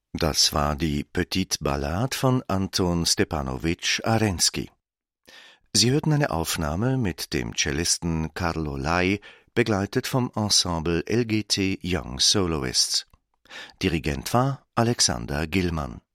Das war die Petite Ballade von Anton Stepanowitsch Arensky. Sie hörten eine Aufnahme mit dem Cellisten Carlo Lai, begleitet vom Ensemble LGT Young Soloists. Dirigent war Alexander Gillmann.